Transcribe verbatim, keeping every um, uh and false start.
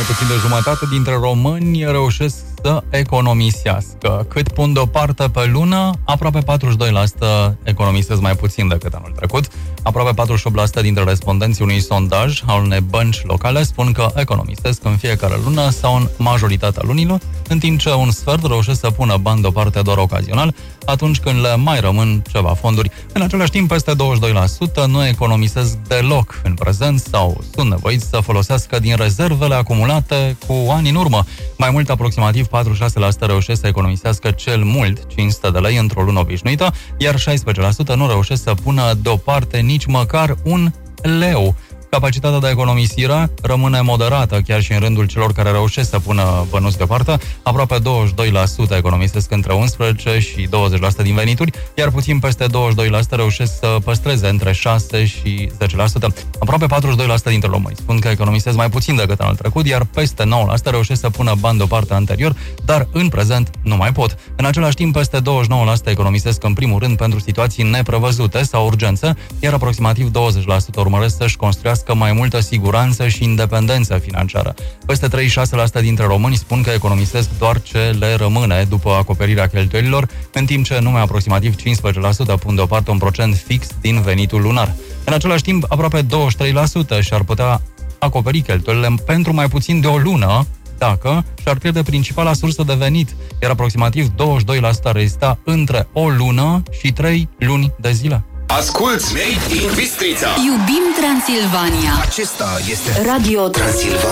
puțin de jumătate dintre români reușesc să economisească. Cât pun deoparte pe lună? Aproape patruzeci și doi la sută economisesc mai puțin decât anul trecut. Aproape patruzeci și opt la sută dintre respondenții unui sondaj al unei bănci locale spun că economisesc în fiecare lună sau în majoritatea lunilor, în timp ce un sfert reușesc să pună bani deoparte doar ocazional, atunci când le mai rămân ceva fonduri. În același timp, peste douăzeci și doi la sută nu economisesc deloc în prezent sau sunt nevoiți să folosească din rezervele acumulate cu ani în urmă. Mai mult, aproximativ patruzeci și șase la sută reușesc să economisească cel mult cinci sute de lei într-o lună obișnuită, iar șaisprezece la sută nu reușesc să pună deoparte nici măcar un leu. Capacitatea de economisire rămâne moderată chiar și în rândul celor care reușesc să pună bănuți deoparte. Aproape douăzeci și doi la sută economisesc între unsprezece și douăzeci la sută din venituri, iar puțin peste douăzeci și doi la sută reușesc să păstreze între șase și zece la sută. Aproape patruzeci și doi la sută dintre români spun că economisesc mai puțin decât anul trecut, iar peste nouă la sută reușesc să pună bani deoparte anterior, dar în prezent nu mai pot. În același timp, peste douăzeci și nouă la sută economisesc în primul rând pentru situații neprevăzute sau urgențe, iar aproximativ douăzeci la sută urmăresc să-și construiască mai multă siguranță și independență financiară. Peste treizeci și șase la sută dintre români spun că economisesc doar ce le rămâne după acoperirea cheltuielilor, în timp ce numai aproximativ cincisprezece la sută pun deoparte un procent fix din venitul lunar. În același timp, aproape douăzeci și trei la sută și-ar putea acoperi cheltuielile pentru mai puțin de o lună dacă și-ar pierde principala sursă de venit, iar aproximativ douăzeci și doi la sută ar rezista între o lună și trei luni de zile. Asculți Made in Bistrița. Iubim Transilvania. Acesta este Radio Transilvania.